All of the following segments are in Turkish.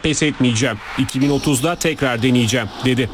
pes etmeyeceğim. 2030'da tekrar deneyeceğim dedi.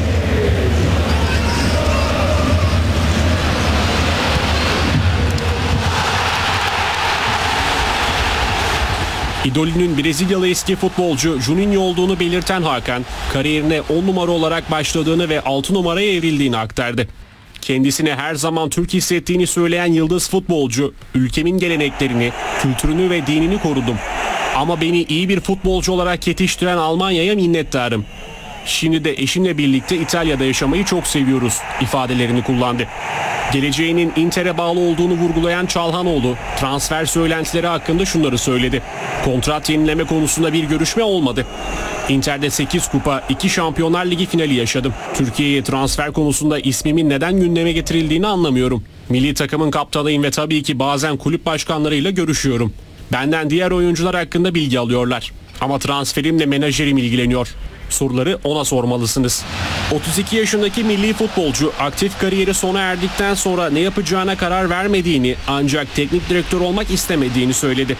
İdolünün Brezilyalı eski futbolcu Juninho olduğunu belirten Hakan, kariyerine 10 numara olarak başladığını ve 6 numaraya evrildiğini aktardı. Kendisine her zaman Türk hissettiğini söyleyen yıldız futbolcu, ülkemin geleneklerini, kültürünü ve dinini korudum. Ama beni iyi bir futbolcu olarak yetiştiren Almanya'ya minnettarım. Şimdi de eşimle birlikte İtalya'da yaşamayı çok seviyoruz ifadelerini kullandı. Geleceğinin Inter'e bağlı olduğunu vurgulayan Çalhanoğlu, transfer söylentileri hakkında şunları söyledi. Kontrat yenileme konusunda bir görüşme olmadı. Inter'de 8 kupa, 2 Şampiyonlar Ligi finali yaşadım. Türkiye'ye transfer konusunda ismimin neden gündeme getirildiğini anlamıyorum. Milli takımın kaptanıyım ve tabii ki bazen kulüp başkanlarıyla görüşüyorum. Benden diğer oyuncular hakkında bilgi alıyorlar. Ama transferimle menajerim ilgileniyor. Soruları ona sormalısınız. 32 yaşındaki milli futbolcu aktif kariyeri sona erdikten sonra ne yapacağına karar vermediğini ancak teknik direktör olmak istemediğini söyledi.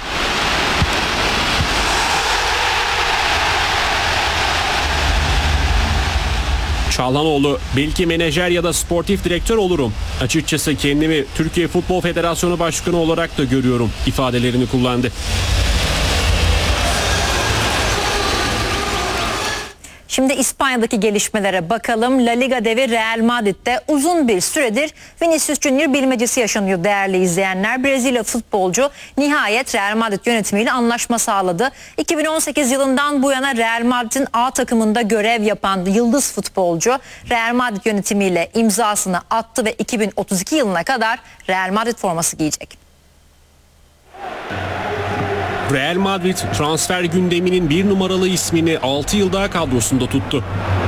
Çalhanoğlu, belki menajer ya da sportif direktör olurum. Açıkçası kendimi Türkiye Futbol Federasyonu Başkanı olarak da görüyorum ifadelerini kullandı. Şimdi İspanya'daki gelişmelere bakalım. La Liga devi Real Madrid'de uzun bir süredir Vinicius Junior bilmecesi yaşanıyor değerli izleyenler. Brezilya futbolcu nihayet Real Madrid yönetimiyle anlaşma sağladı. 2018 yılından bu yana Real Madrid'in A takımında görev yapan yıldız futbolcu Real Madrid yönetimiyle imzasını attı ve 2032 yılına kadar Real Madrid forması giyecek. Real Madrid transfer gündeminin bir numaralı ismini 6 yıl daha kadrosunda tuttu.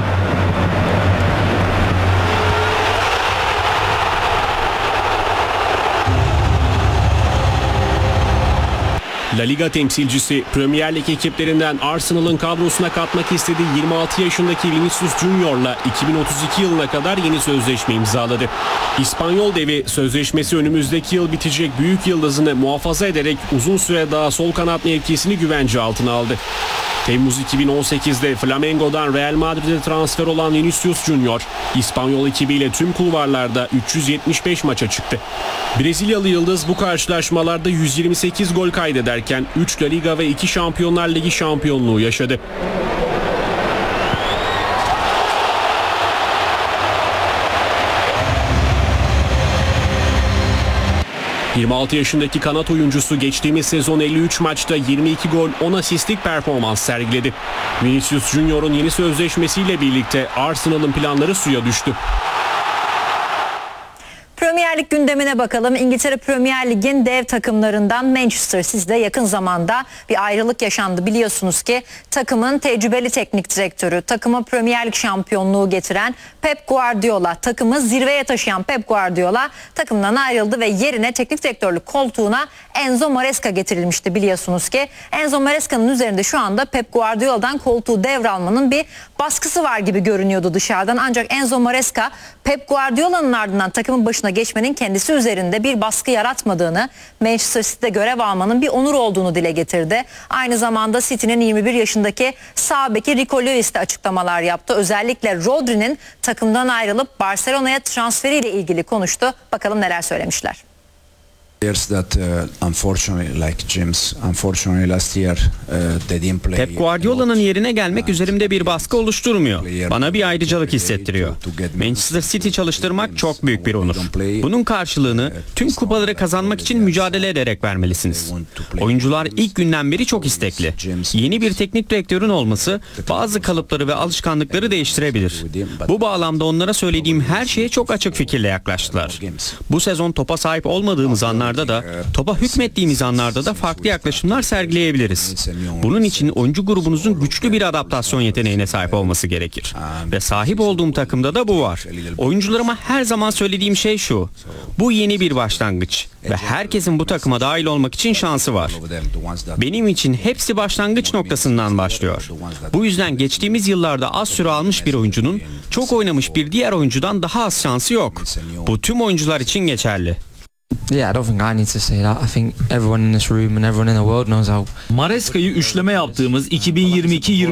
La Liga temsilcisi Premier Lig ekiplerinden Arsenal'ın kadrosuna katmak istediği 26 yaşındaki Vinicius Junior'la 2032 yılına kadar yeni sözleşme imzaladı. İspanyol devi sözleşmesi önümüzdeki yıl bitecek büyük yıldızını muhafaza ederek uzun süre daha sol kanat mevkisini güvence altına aldı. Temmuz 2018'de Flamengo'dan Real Madrid'e transfer olan Vinicius Junior, İspanyol ekibiyle tüm kulvarlarda 375 maça çıktı. Brezilyalı yıldız bu karşılaşmalarda 128 gol kaydederken 3 La Liga ve 2 Şampiyonlar Ligi şampiyonluğu yaşadı. ...26 yaşındaki kanat oyuncusu geçtiğimiz sezon 53 maçta 22 gol 10 asistlik performans sergiledi. Vinicius Junior'un yeni sözleşmesiyle birlikte Arsenal'ın planları suya düştü. Premier Lig gündemine bakalım. İngiltere Premier Lig'in dev takımlarından Manchester City'de yakın zamanda bir ayrılık yaşandı. Biliyorsunuz ki takımın tecrübeli teknik direktörü, takıma Premier Lig şampiyonluğu getiren Pep Guardiola, takımı zirveye taşıyan Pep Guardiola takımdan ayrıldı ve yerine teknik direktörlük koltuğuna Enzo Maresca getirilmişti biliyorsunuz ki. Enzo Maresca'nın üzerinde şu anda Pep Guardiola'dan koltuğu devralmanın bir baskısı var gibi görünüyordu dışarıdan. Ancak Enzo Maresca Pep Guardiola'nın ardından takımın başına geçmenin kendisi üzerinde bir baskı yaratmadığını, Manchester City'de görev almanın bir onur olduğunu dile getirdi. Aynı zamanda City'nin 21 yaşındaki sağ beki Rico Lewis de açıklamalar yaptı. Özellikle Rodri'nin takımdan ayrılıp Barcelona'ya transferiyle ilgili konuştu. Bakalım neler söylemişler. Pep Guardiola'nın yerine gelmek üzerimde bir baskı oluşturmuyor. Bana bir ayrıcalık hissettiriyor. Manchester City çalıştırmak çok büyük bir onur. Bunun karşılığını tüm kupaları kazanmak için mücadele ederek vermelisiniz. Oyuncular ilk günden beri çok istekli. Yeni bir teknik direktörün olması bazı kalıpları ve alışkanlıkları değiştirebilir. Bu bağlamda onlara söylediğim her şeye çok açık fikirle yaklaştılar. Bu sezon topa sahip olmadığımız anlarda da, topa hükmettiğimiz anlarda da farklı yaklaşımlar sergileyebiliriz. Bunun için oyuncu grubunuzun güçlü bir adaptasyon yeteneğine sahip olması gerekir. Ve sahip olduğum takımda da bu var. Oyuncularıma her zaman söylediğim şey şu: bu yeni bir başlangıç ve herkesin bu takıma dahil olmak için şansı var. Benim için hepsi başlangıç noktasından başlıyor. Bu yüzden geçtiğimiz yıllarda az süre almış bir oyuncunun çok oynamış bir diğer oyuncudan daha az şansı yok. Bu tüm oyuncular için geçerli. Maresca'yı üçleme yaptığımız 2022-20